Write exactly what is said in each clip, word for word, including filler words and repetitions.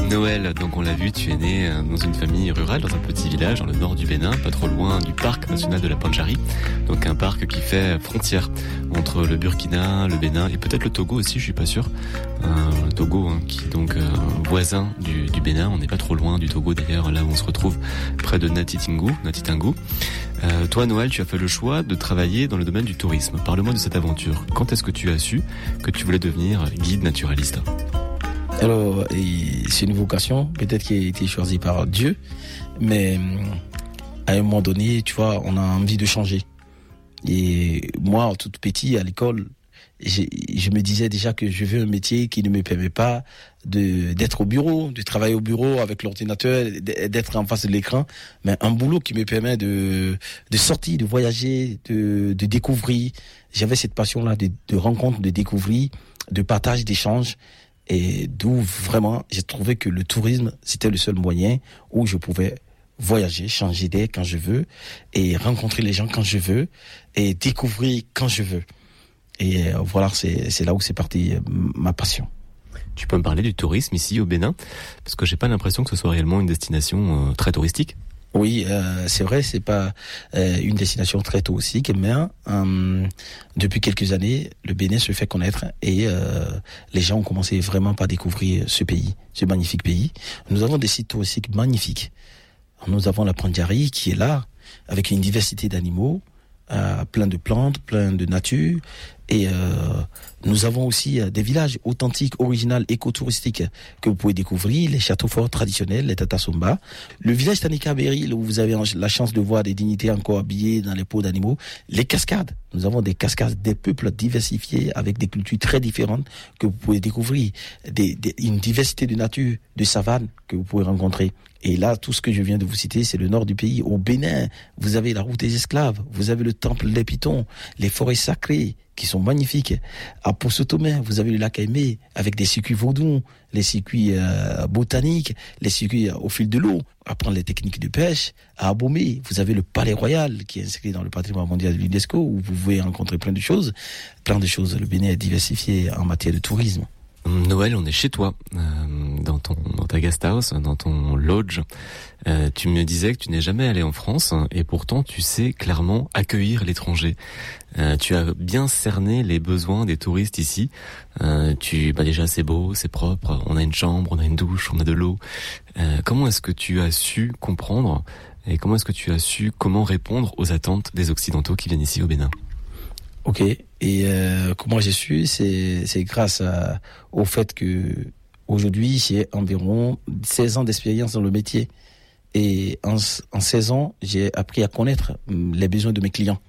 Noël, donc on l'a vu, tu es né dans une famille rurale, dans un petit village dans le nord du Bénin, pas trop loin du parc national de la Pandjari, donc un parc qui fait frontière entre le Burkina, le Bénin et peut-être le Togo aussi, je suis pas sûr. Euh, le Togo, hein, qui est donc euh, voisin du, du Bénin, on n'est pas trop loin du Togo d'ailleurs, là où on se retrouve près de Natitingou, Natitingou. Euh, toi Noël, tu as fait le choix de travailler dans le domaine du tourisme. Parle-moi de cette aventure. Quand est-ce que tu as su que tu voulais devenir guide naturaliste ? Alors, c'est une vocation, peut-être qui a été choisie par Dieu, mais à un moment donné, tu vois, on a envie de changer. Et moi, tout petit, à l'école, je, je me disais déjà que je veux un métier qui ne me permet pas de d'être au bureau, de travailler au bureau avec l'ordinateur, d'être en face de l'écran, mais un boulot qui me permet de de sortir, de voyager, de de découvrir. J'avais cette passion-là de, de rencontre, de découvrir, de partage, d'échange. Et d'où vraiment j'ai trouvé que le tourisme c'était le seul moyen où je pouvais voyager, changer d'air quand je veux et rencontrer les gens quand je veux et découvrir quand je veux. Et voilà, c'est c'est là où c'est parti ma passion. Tu peux me parler du tourisme ici au Bénin, parce que j'ai pas l'impression que ce soit réellement une destination euh, très touristique. Oui, euh, c'est vrai, c'est pas euh, une destination très touristique, mais euh, depuis quelques années, le Bénin se fait connaître et euh, les gens ont commencé vraiment par découvrir ce pays, ce magnifique pays. Nous avons des sites touristiques magnifiques. Nous avons la Pandjari qui est là, avec une diversité d'animaux, euh, plein de plantes, plein de nature. Et euh, nous avons aussi euh, des villages authentiques, originaux, écotouristiques que vous pouvez découvrir, les châteaux forts traditionnels, les Tata Somba. Le village Tanika Beril, où vous avez la chance de voir des dignités encore habillées dans les peaux d'animaux. Les cascades, nous avons des cascades, des peuples diversifiés avec des cultures très différentes que vous pouvez découvrir. Des, des, une diversité de nature, de savane que vous pouvez rencontrer. Et là, tout ce que je viens de vous citer, c'est le nord du pays. Au Bénin, vous avez la route des esclaves, vous avez le temple des Pitons, les forêts sacrées qui sont magnifiques. À Poussotomé, vous avez le lac Aimé avec des circuits vaudous, les circuits euh, botaniques, les circuits euh, au fil de l'eau, apprendre les techniques de pêche. À Abomey, vous avez le Palais Royal qui est inscrit dans le patrimoine mondial de l'UNESCO où vous pouvez rencontrer plein de choses. Plein de choses. Le Bénin est diversifié en matière de tourisme. Noël, on est chez toi, euh, dans ton, dans ta guest house, dans ton lodge. Euh, tu me disais que tu n'es jamais allé en France et pourtant tu sais clairement accueillir l'étranger. Euh, tu as bien cerné les besoins des touristes ici. Euh, tu, bah déjà c'est beau, c'est propre, on a une chambre, on a une douche, on a de l'eau. Euh, comment est-ce que tu as su comprendre et comment est-ce que tu as su comment répondre aux attentes des Occidentaux qui viennent ici au Bénin? Ok. Et euh, comment j'ai su, c'est c'est grâce à, au fait que aujourd'hui j'ai environ seize ans d'expérience dans le métier. Et en, en seize ans, j'ai appris à connaître les besoins de mes clients.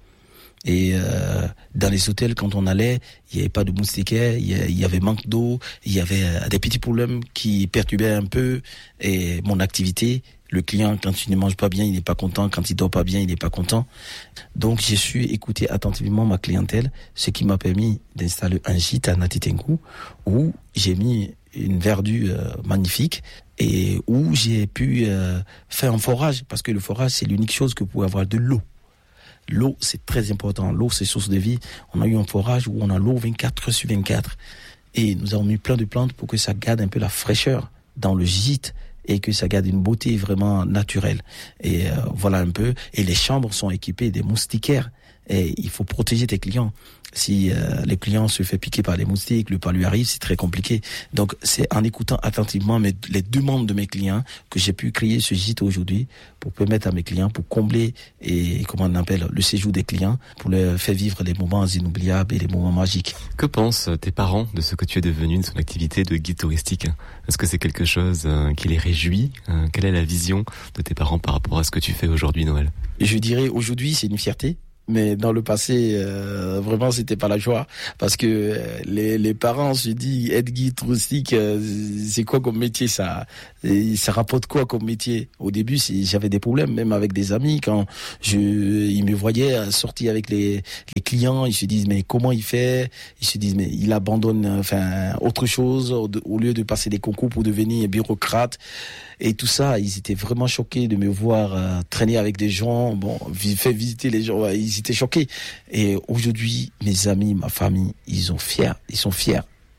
Et euh, dans les hôtels, quand on allait, il n'y avait pas de moustiquaires, il y, y avait manque d'eau, il y avait euh, des petits problèmes qui perturbaient un peu et mon activité. Le client, quand il ne mange pas bien, il n'est pas content. Quand il dort pas bien, il n'est pas content. Donc, j'ai su écouter attentivement ma clientèle, ce qui m'a permis d'installer un gîte à Natitingou où j'ai mis une verdure euh, magnifique et où j'ai pu euh, faire un forage parce que le forage, c'est l'unique chose que vous pouvez avoir de l'eau. L'eau, c'est très important. L'eau, c'est source de vie. On a eu un forage où on a l'eau vingt-quatre heures sur vingt-quatre. Et nous avons mis plein de plantes pour que ça garde un peu la fraîcheur dans le gîte et que ça garde une beauté vraiment naturelle. Et euh, voilà un peu. Et les chambres sont équipées des moustiquaires. Et il faut protéger tes clients. Si euh, les clients se fait piquer par les moustiques, le pas lui arrive, c'est très compliqué. Donc c'est en écoutant attentivement mes, les demandes de mes clients que j'ai pu créer ce gîte aujourd'hui pour permettre à mes clients, pour combler et comment on appelle le séjour des clients, pour leur faire vivre les moments inoubliables et les moments magiques. Que pensent tes parents de ce que tu es devenu, de son activité de guide touristique? Est-ce que c'est quelque chose euh, qui les réjouit? euh, Quelle est la vision de tes parents par rapport à ce que tu fais aujourd'hui, Noël? Je dirais aujourd'hui c'est une fierté. Mais dans le passé, euh, vraiment, c'était pas la joie. Parce que euh, les, les parents se disent, être guide touristique, euh, c'est quoi comme métier ça? Et ça rapporte quoi comme métier? Au début, c'est, j'avais des problèmes, même avec des amis. Quand je, ils me voyaient sortir avec les, les clients, ils se disent, mais comment il fait? Ils se disent, mais il abandonne enfin autre chose au, au lieu de passer des concours pour devenir bureaucrate. Et tout ça, ils étaient vraiment choqués de me voir euh, traîner avec des gens, bon, faire visiter les gens, ils étaient choqués. Et aujourd'hui, mes amis, ma famille, ils sont fiers, ils sont fiers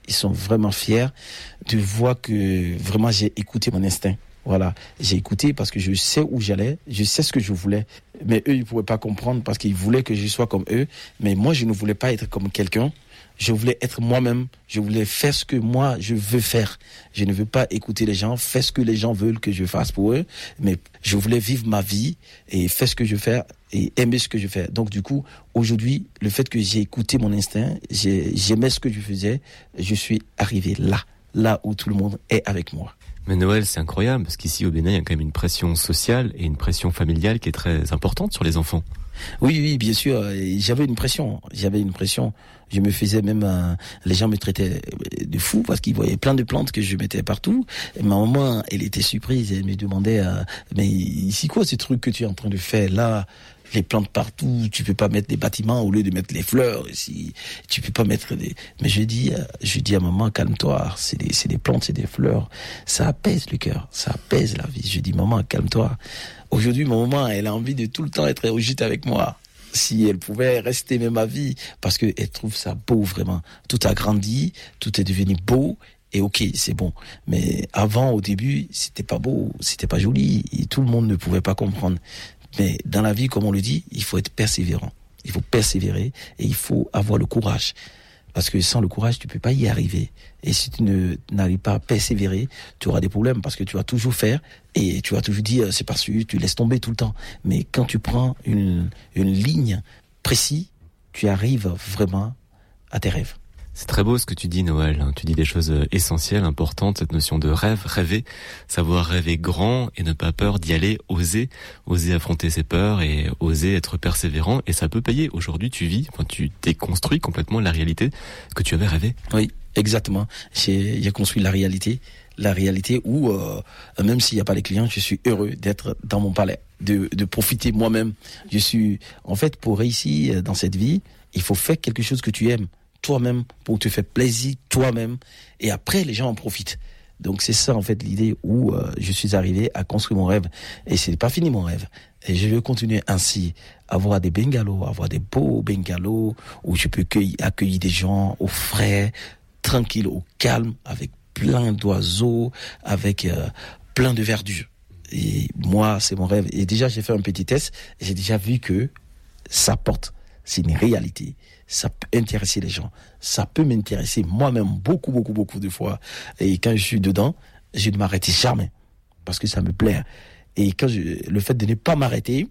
ils sont vraiment fiers de voir que vraiment j'ai écouté mon instinct. Voilà, j'ai écouté parce que je sais où j'allais, je sais ce que je voulais. Mais eux, ils pouvaient pas comprendre parce qu'ils voulaient que je sois comme eux. Mais moi, je ne voulais pas être comme quelqu'un. Je voulais être moi-même. Je voulais faire ce que moi, je veux faire. Je ne veux pas écouter les gens, faire ce que les gens veulent que je fasse pour eux. Mais je voulais vivre ma vie et faire ce que je fais et aimer ce que je fais. Donc, du coup, aujourd'hui, le fait que j'ai écouté mon instinct, j'ai, j'aimais ce que je faisais, je suis arrivé là, là où tout le monde est avec moi. Mais Noël, c'est incroyable, parce qu'ici au Bénin, il y a quand même une pression sociale et une pression familiale qui est très importante sur les enfants. Oui, oui, bien sûr. J'avais une pression. J'avais une pression. Je me faisais même... Euh, les gens me traitaient de fou parce qu'ils voyaient plein de plantes que je mettais partout. Et ma maman, elle était surprise. Elle me demandait, euh, mais c'est quoi ce truc que tu es en train de faire là ? Les plantes partout, tu peux pas mettre des bâtiments au lieu de mettre les fleurs ici. Tu peux pas mettre des... Mais je dis, je dis à maman, calme-toi. C'est des, c'est des plantes, c'est des fleurs. Ça apaise le cœur. Ça apaise la vie. Je dis, maman, calme-toi. Aujourd'hui, ma maman, elle a envie de tout le temps être au gîte avec moi. Si elle pouvait rester même à vie, parce que elle trouve ça beau vraiment. Tout a grandi, tout est devenu beau. Et ok, c'est bon. Mais avant, au début, c'était pas beau, c'était pas joli. Et tout le monde ne pouvait pas comprendre. Mais dans la vie, comme on le dit, il faut être persévérant. Il faut persévérer et il faut avoir le courage. Parce que sans le courage, tu peux pas y arriver. Et si tu ne, n'arrives pas à persévérer, tu auras des problèmes parce que tu vas toujours faire et tu vas toujours dire c'est parce que tu laisses tomber tout le temps. Mais quand tu prends une, une ligne précise, tu arrives vraiment à tes rêves. C'est très beau ce que tu dis, Noël. Tu dis des choses essentielles, importantes, cette notion de rêve, rêver, savoir rêver grand et ne pas peur d'y aller, oser, oser affronter ses peurs et oser être persévérant. Et ça peut payer. Aujourd'hui, tu vis, enfin, tu t'es construit complètement la réalité que tu avais rêvé. Oui, exactement. J'ai, j'ai construit la réalité, la réalité où, euh, même s'il n'y a pas les clients, je suis heureux d'être dans mon palais, de, de profiter moi-même. Je suis, en fait, pour réussir dans cette vie, il faut faire quelque chose que tu aimes. Toi-même, pour te faire plaisir toi-même, et après les gens en profitent. Donc c'est ça en fait l'idée où euh, je suis arrivé à construire mon rêve, et c'est pas fini mon rêve. Et je veux continuer ainsi, avoir des bungalows, avoir des beaux bungalows où je peux cueillir, accueillir des gens au frais, tranquille, au calme, avec plein d'oiseaux, avec euh, plein de verdure. Et moi, c'est mon rêve. Et déjà, j'ai fait un petit test, et j'ai déjà vu que ça porte. C'est une réalité. Ça peut intéresser les gens. Ça peut m'intéresser moi-même beaucoup, beaucoup, beaucoup de fois. Et quand je suis dedans, je ne m'arrête jamais. Parce que ça me plaît. Et quand je, le fait de ne pas m'arrêter,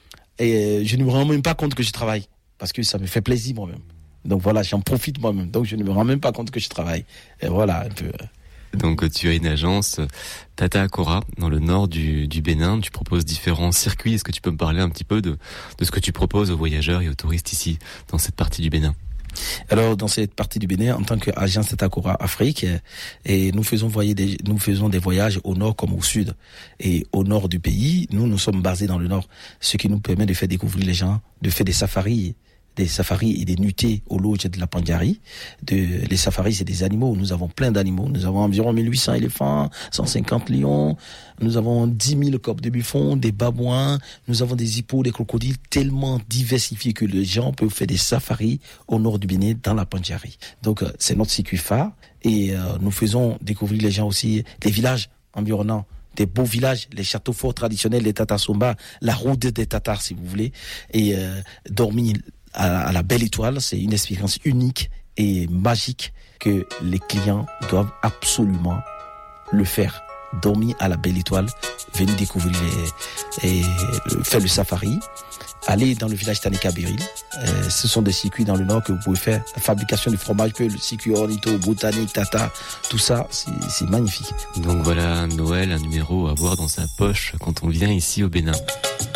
et je ne me rends même pas compte que je travaille. Parce que ça me fait plaisir moi-même. Donc voilà, j'en profite moi-même. Donc je ne me rends même pas compte que je travaille. Et voilà, un peu... Donc tu as une agence Tata Akora dans le nord du, du Bénin. Tu proposes différents circuits. Est-ce que tu peux me parler un petit peu de, de ce que tu proposes aux voyageurs et aux touristes ici, dans cette partie du Bénin? Alors dans cette partie du Bénin, en tant qu'agence Tata Akora Afrique, et nous faisons voyager des, nous faisons des voyages au nord comme au sud. Et au nord du pays, nous nous sommes basés dans le nord, ce qui nous permet de faire découvrir les gens, de faire des safaris. Des safaris et des nuitées au lodge de la Pandjari. De, les safaris, c'est des animaux. Nous avons plein d'animaux. Nous avons environ mille huit cents éléphants, cent cinquante lions. Nous avons dix mille coqs de buffon, des babouins. Nous avons des hippos, des crocodiles tellement diversifiés que les gens peuvent faire des safaris au nord du Bénin, dans la Pandjari. Donc, euh, c'est notre circuit phare. Et euh, nous faisons découvrir les gens aussi des villages environnants. Des beaux villages, les châteaux forts traditionnels, les Tata-Somba, la route des Tatars, si vous voulez. Et euh, dormir à la Belle Étoile, c'est une expérience unique et magique que les clients doivent absolument le faire. Dormir à la Belle Étoile, venir découvrir les, et faire le safari, aller dans le village Tanika Biril. Euh, ce sont des circuits dans le nord que vous pouvez faire. La fabrication du fromage, le circuit ornitho, botanique, tata, tout ça, c'est, c'est magnifique. Donc voilà, Noël, un numéro à avoir dans sa poche quand on vient ici au Bénin.